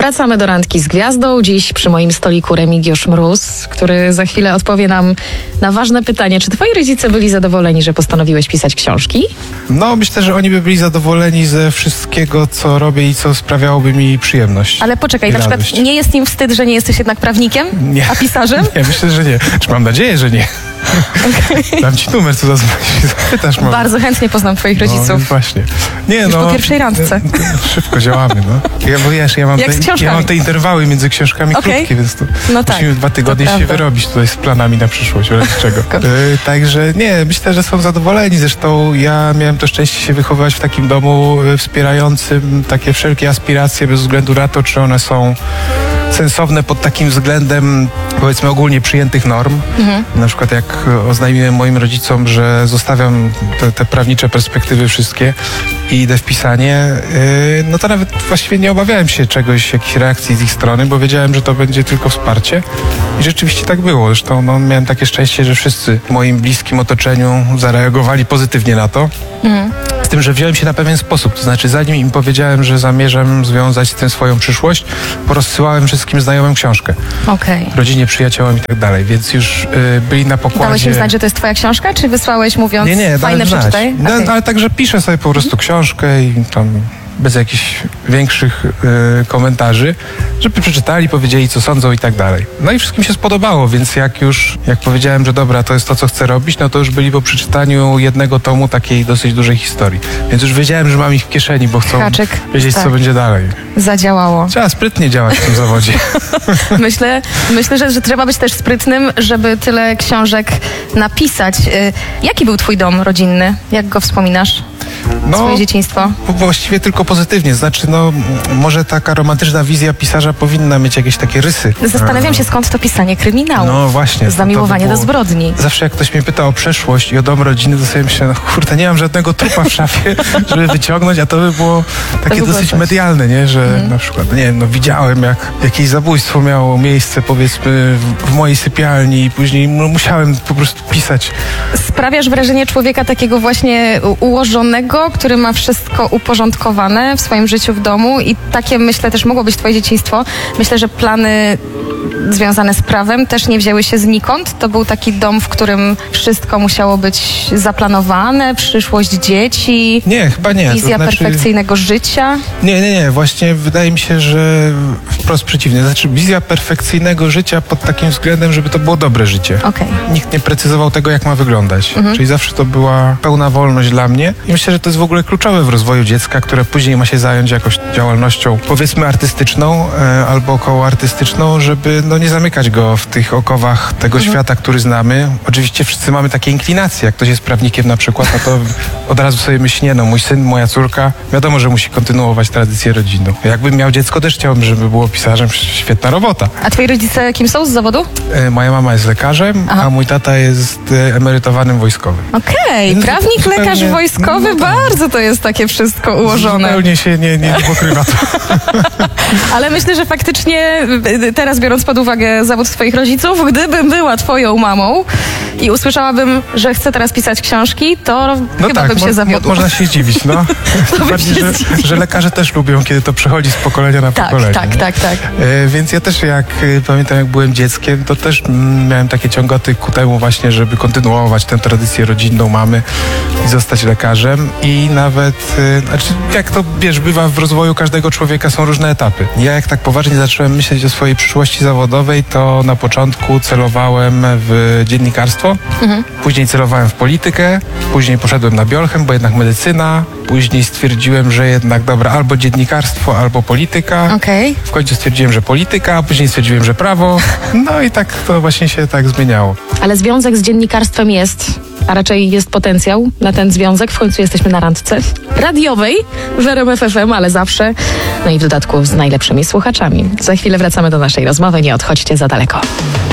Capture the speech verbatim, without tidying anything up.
Wracamy do Randki z Gwiazdą. Dziś przy moim stoliku Remigiusz Mróz, który za chwilę odpowie nam na ważne pytanie. Czy twoi rodzice byli zadowoleni, że postanowiłeś pisać książki? No, myślę, że oni by byli zadowoleni ze wszystkiego, co robię i co sprawiałoby mi przyjemność. Ale poczekaj, na radość. przykład nie jest im wstyd, że nie jesteś jednak prawnikiem, nie. a pisarzem? Nie, myślę, że nie. Czy mam nadzieję, że nie. Okay. Dam ci numer, co zadzwonisz i zapytasz. Może. Bardzo chętnie poznam twoich rodziców. No, właśnie. Nie, Już no, po pierwszej randce. Szybko działamy, no. Ja, bo wiesz, ja mam, Jak te, ja mam te interwały między książkami okay. krótkie, więc to no musimy tak, dwa tygodnie się wyrobić tutaj z planami na przyszłość. Czego. yy, także nie, myślę, że są zadowoleni. Zresztą ja miałem to szczęście się wychowywać w takim domu wspierającym takie wszelkie aspiracje bez względu na to, czy one są sensowne pod takim względem, powiedzmy, ogólnie przyjętych norm. Mhm. Na przykład jak oznajmiłem moim rodzicom, że zostawiam te, te prawnicze perspektywy wszystkie i idę w pisanie, yy, no to nawet właściwie nie obawiałem się czegoś, jakiejś reakcji z ich strony, bo wiedziałem, że to będzie tylko wsparcie. I rzeczywiście tak było. Zresztą no, miałem takie szczęście, że wszyscy w moim bliskim otoczeniu zareagowali pozytywnie na to. Mhm. Z tym, że wziąłem się na pewien sposób. To znaczy, zanim im powiedziałem, że zamierzam związać z tym swoją przyszłość, porozsyłałem wszystkim znajomym książkę. Okay. Rodzinie, przyjaciołom i tak dalej, więc już y, byli na pokładzie. Dałeś im znać, że to jest twoja książka, czy wysłałeś mówiąc nie, nie, fajne przeczytaj? Okay. No, ale także piszę sobie po prostu książkę i tam bez jakichś większych y, komentarzy, żeby przeczytali, powiedzieli, co sądzą i tak dalej. No i wszystkim się spodobało, więc jak już, jak powiedziałem, że dobra, to jest to, co chcę robić, no to już byli po przeczytaniu jednego tomu takiej dosyć dużej historii. Więc już wiedziałem, że mam ich w kieszeni, bo chcą Haczyk, wiedzieć, tak. co będzie dalej. Zadziałało. Trzeba sprytnie działać w tym zawodzie. Myślę, myślę że, że trzeba być też sprytnym, żeby tyle książek napisać. Jaki był twój dom rodzinny? Jak go wspominasz? No, swoje dzieciństwo? Właściwie tylko pozytywnie. Znaczy, no, może taka romantyczna wizja pisarza powinna mieć jakieś takie rysy. Zastanawiam się, skąd to pisanie kryminału. No właśnie. Zamiłowanie by do zbrodni. Zawsze jak ktoś mnie pyta o przeszłość i o dom rodziny, to sobie myślę, no kurde, nie mam żadnego trupa w szafie, żeby wyciągnąć, a to by było takie by dosyć coś. medialne, nie? Że mm. na przykład, nie wiem, no widziałem, jak jakieś zabójstwo miało miejsce, powiedzmy, w, w mojej sypialni i później no, musiałem po prostu pisać. Sprawiasz wrażenie człowieka takiego właśnie ułożonego, który ma wszystko uporządkowane w swoim życiu w domu i takie, myślę, też mogło być twoje dzieciństwo. Myślę, że plany związane z prawem też nie wzięły się znikąd. To był taki dom, w którym wszystko musiało być zaplanowane, przyszłość dzieci. Nie, chyba nie. Wizja to znaczy... perfekcyjnego życia. Nie, nie, nie. Właśnie wydaje mi się, że wprost przeciwnie. Znaczy wizja perfekcyjnego życia pod takim względem, żeby to było dobre życie. Okay. Nikt nie precyzował tego, jak ma wyglądać. Mhm. Czyli zawsze to była pełna wolność dla mnie. I myślę, że to jest w ogóle kluczowe w rozwoju dziecka, które później ma się zająć jakąś działalnością, powiedzmy artystyczną e, albo około artystyczną, żeby no, nie zamykać go w tych okowach tego mhm. świata, który znamy. Oczywiście wszyscy mamy takie inklinacje. Jak ktoś jest prawnikiem na przykład, no to od razu sobie myśli, nie, no mój syn, moja córka, wiadomo, że musi kontynuować tradycję rodzinną. Jakbym miał dziecko, też chciałbym, żeby było pisarzem. Świetna robota. A twoi rodzice kim są z zawodu? E, moja mama jest lekarzem, Aha. a mój tata jest e, emerytowanym wojskowym. Okej, okay. prawnik, zupełnie, lekarz wojskowy, no, bardzo to jest takie wszystko ułożone. Zupełnie się nie, nie pokrywa to. Ale myślę, że faktycznie teraz, biorąc pod uwagę zawód twoich rodziców, gdybym była twoją mamą i usłyszałabym, że chcę teraz pisać książki, to no chyba tak, bym się mo- zawiodła. Można się dziwić, no. Bardziej, że, że lekarze też lubią, kiedy to przechodzi z pokolenia na tak, pokolenie. Tak, tak, tak. E, więc ja też, jak pamiętam, jak byłem dzieckiem, to też mm, miałem takie ciągoty ku temu właśnie, żeby kontynuować tę tradycję rodzinną mamy i zostać lekarzem. I nawet, e, znaczy, jak to, wiesz, bywa w rozwoju każdego człowieka, są różne etapy. Ja jak tak poważnie zacząłem myśleć o swojej przyszłości zawodowej, to na początku celowałem w dziennikarstwo, mhm. później celowałem w politykę, później poszedłem na biolchem, bo jednak medycyna, później stwierdziłem, że jednak dobra, albo dziennikarstwo, albo polityka. Okay. W końcu stwierdziłem, że polityka, a później stwierdziłem, że prawo. No i tak to właśnie się tak zmieniało. Ale związek z dziennikarstwem jest, a raczej jest potencjał na ten związek. W końcu jesteśmy na randce radiowej w R M F F M, ale zawsze. No i w dodatku z najlepszymi słuchaczami. Za chwilę wracamy do naszej rozmowy. Nie odchodźcie za daleko.